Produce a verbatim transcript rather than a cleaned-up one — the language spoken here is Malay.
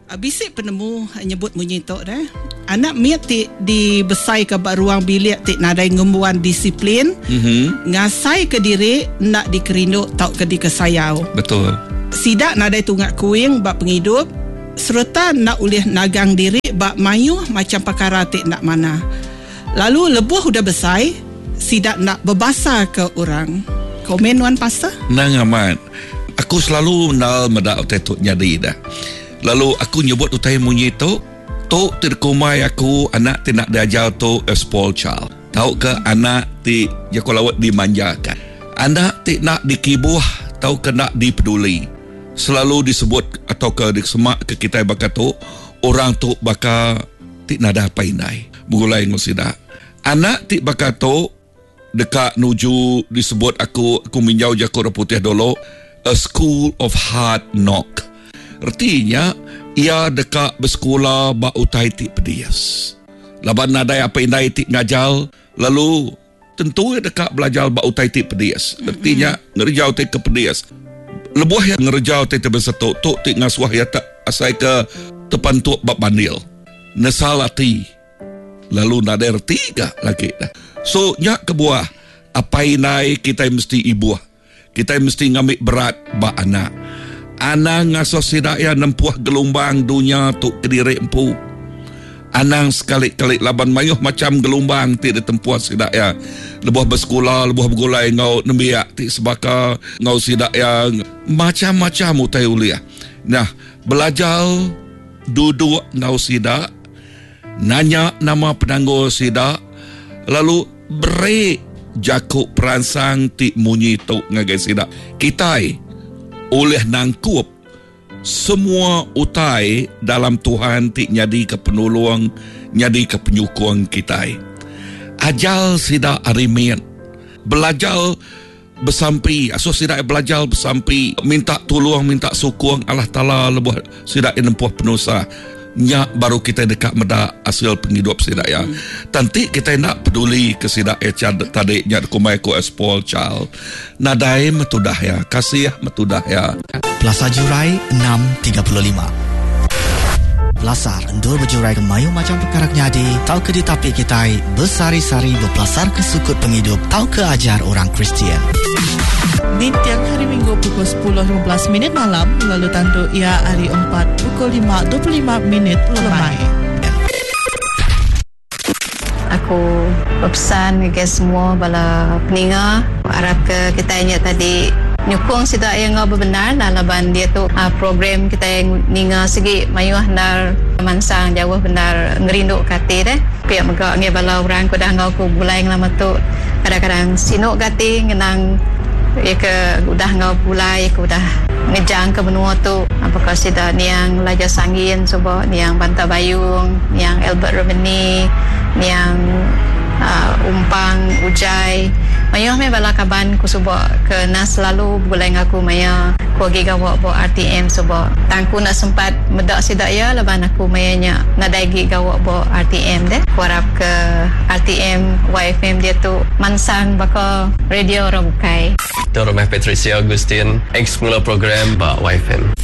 Bisik penemu nyebut munyi tok dah. Anak miat ti dibesai ke ruang bilik ti nadai ngembuan disiplin. Mm-hmm. Ngasai ke diri nak dikerinduk tau ke di kesayau. Betul. Sidak nadai tunggak kuing bak penghidup serta nak ulih nagang diri bak mayuh macam perkara ti nak mana. Lalu lebuh udah besai, sidak nak berbasa ke orang. Komen Wan Pastor? Nang amat. Aku selalu menal medak tetuk nyadi dah. Lalu aku nyebut utai munyi tu, tu terkumai aku anak ti nak diajar tu a spoiled child. Tahu ke anak ti jakolawat dimanjakan. Anak ti nak dikibuh, tahu ke nak dipeduli. Selalu disebut atau ke disemak ke kita bakal tu, orang tu bakal ti nada painai. Mulai ngusida. Anak ti bakal tu dekat nuju disebut aku aku minjau jakor putih dulu, a school of hard knock. Artinya ia dekat bersekolah ba utai ti pedias. Laban nadai apa indai ti ngajal, lalu tentu ia dekat belajar ba utai ti pedias. Artinya ngerjau ti ke pedias. Lebuh yang ngerjau ti tebesetu tu ti ngasuah ya tak asai ke tepan tu bab bandil. Nesalati. Lalu nadai tiga lagi dah. So nyak kebuah apa indai kita mesti ibuah. Kita mesti ngambil berat ba anak. Anang ngasuh sidaya nempuh gelombang dunia tu kediri empu. Anang sekali-kali laban mayuh macam gelombang ti ditempuh sidaya. Lebuh bersekolah, lebuh bergulai ngau nembiak ti sebaka ngau sidaya macam-macam utai uliah. Nah, belajar duduk ngau sidak, nanya nama penangguh sidak, lalu beri jakuk peransang ti munyi tu ngagai sidak. Kitai oleh nangkup semua utai dalam Tuhan ti nyadi ke penolong, nyadi ke penyukung kita. Ajal sidak arimin, belajar bersampi, asuh sidak belajar bersampi, minta tolong, minta sokong Allah Ta'ala lebuh sidak nempuh penusa. Nyak baru kita dekat meda hasil penghidup sidak ya. Hmm. Tanti kita nak peduli ke sidak ya tadi nyak kumai ko spoiled child. Nadai metudah ya, kasih metudah ya. Plaza Jurai enam tiga puluh lima. Pelasar endur berjurai ke mayu macam perkara nyadi, tahu ke di tapi kita bersari-sari berpelasar ke sukut penghidup, tahu ke ajar orang Kristian. Di tiang hari Minggu pukul sepuluh lima belas minit malam, lalu tandu ia hari empat pukul lima dua puluh lima minit lemai. Aku berpesan kepada semua bala peninga, harap ke kita ingat tadi nyukung sidak yang ngau benar laban dia tu uh, program kita yang ninga segi mayuh nar mansang jauh benar ngerinduk kati deh pihak megak ngi bala orang ku dah ngau ku bulai lama tu kadang-kadang sinuk kati ngenang ya ke udah ngau bulai ku dah ngejang ke benua tu apakah sidak niang Laja Sangin sebab niang Banta Bayung niang Albert Romani niang uh, Umpang Ujai mayuh me bala kaban ku subak ke nas selalu bulai ngaku maya ku agi gawak bo R T M sebab tangku nak sempat medak sidak ya laban aku mayanya nadai gi gawak bo R T M deh ku harap ke R T M Y F M dia tu mansang baka radio orang bukai Tuan Rumah Patricia Agustin ex-mula program ba Y F M.